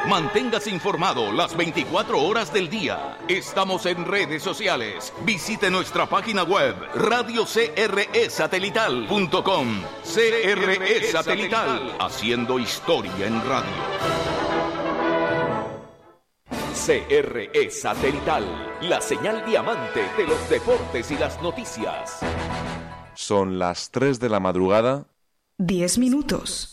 Manténgase informado las 24 horas del día. Estamos en redes sociales. Visite nuestra página web radiocresatelital.com. CRE Satelital, haciendo historia en radio. CRE Satelital, la señal diamante de los deportes y las noticias. Son las 3 de la madrugada. 10 minutos.